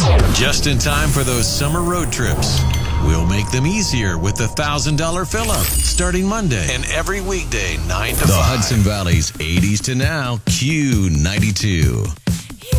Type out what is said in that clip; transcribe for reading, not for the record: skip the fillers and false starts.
Just in time for those summer road trips. We'll make them easier with the $1,000 fill-up starting Monday and every weekday 9 to 5. The Hudson Valley's 80s to now Q92.